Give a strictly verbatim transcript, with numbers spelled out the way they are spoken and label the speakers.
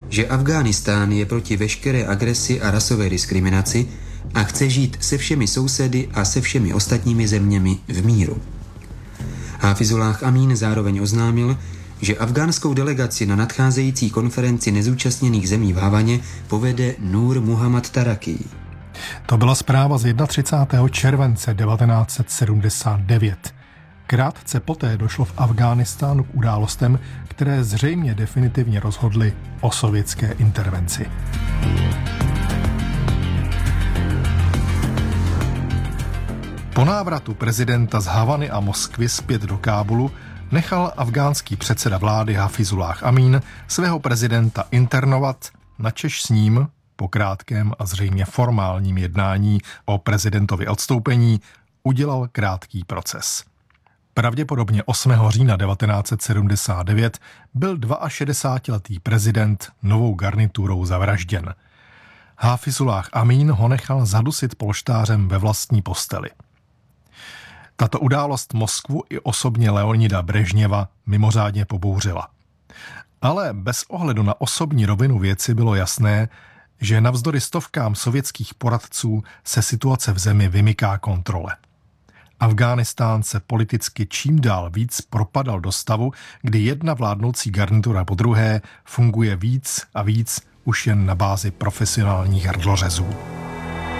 Speaker 1: že Afghánistán je proti veškeré agresi a rasové diskriminaci a chce žít se všemi sousedy a se všemi ostatními zeměmi v míru. Hafizulláh Amín zároveň oznámil, že afgánskou delegaci na nadcházející konferenci nezúčastněných zemí v Havaně povede Nur Muhammad Taraki.
Speaker 2: To byla zpráva z třicátého prvního července devatenáct set sedmdesát devět. Krátce poté došlo v Afghánistánu k událostem, které zřejmě definitivně rozhodly o sovětské intervenci. Po návratu prezidenta z Havany a Moskvy zpět do Kábulu nechal afgánský předseda vlády Hafizulláh Amín svého prezidenta internovat, načež s ním po krátkém a zřejmě formálním jednání o prezidentově odstoupení udělal krátký proces. Pravděpodobně osmého října devatenáct set sedmdesát devět byl šedesátiletý prezident novou garniturou zavražděn. Hafizulláh Amín ho nechal zadusit polštářem ve vlastní posteli. Tato událost Moskvu i osobně Leonida Brežněva mimořádně pobouřila. Ale bez ohledu na osobní rovinu věci bylo jasné, že navzdory stovkám sovětských poradců se situace v zemi vymyká kontrole. Afghánistán se politicky čím dál víc propadal do stavu, kdy jedna vládnoucí garnitura po druhé funguje víc a víc už jen na bázi profesionálních hrdlořezů.